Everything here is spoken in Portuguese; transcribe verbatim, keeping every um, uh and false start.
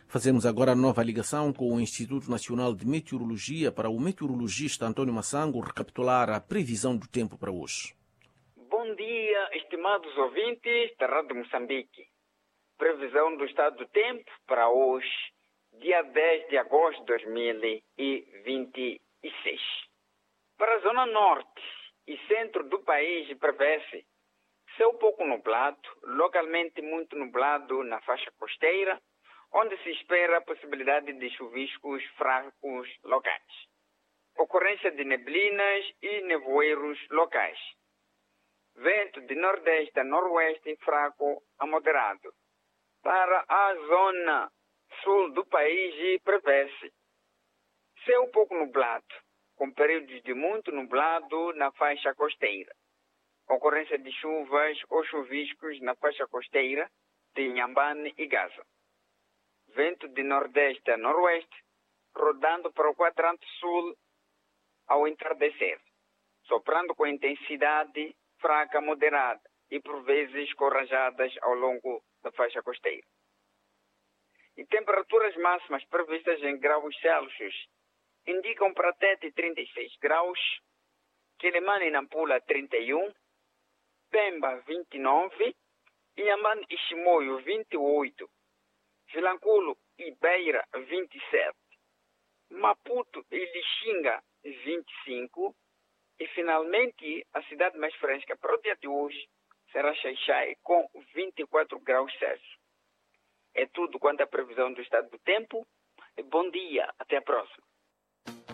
Fazemos agora a nova ligação com o Instituto Nacional de Meteorologia para o meteorologista António Massango recapitular a previsão do tempo para hoje. Bom dia, estimados ouvintes da Rádio Moçambique. Previsão do estado do tempo para hoje, dia dez de agosto de dois mil e vinte e seis. Para a zona norte e centro do país prevê-se céu pouco nublado, localmente muito nublado na faixa costeira, onde se espera a possibilidade de chuviscos fracos locais. Ocorrência de neblinas e nevoeiros locais. Vento de nordeste a noroeste fraco a moderado. Para a zona sul do país prevê-se céu pouco nublado, com períodos de muito nublado na faixa costeira. Ocorrência de chuvas ou chuviscos na faixa costeira de Inhambane e Gaza. Vento de nordeste a noroeste, rodando para o quadrante sul ao entardecer, soprando com intensidade fraca moderada e por vezes com rajadas ao longo da faixa costeira. E temperaturas máximas previstas em graus Celsius indicam para Tete trinta e seis graus, Quilimane e Nampula trinta e um, Pemba vinte e nove, Inhambane e Chimoio vinte e oito, Vilanculo e Beira vinte e sete, Maputo e Lixinga vinte e cinco e finalmente a cidade mais fresca para o dia de hoje será Xai-Xai com vinte e quatro graus Celsius. É tudo quanto à previsão do estado do tempo. Bom dia, até a próxima.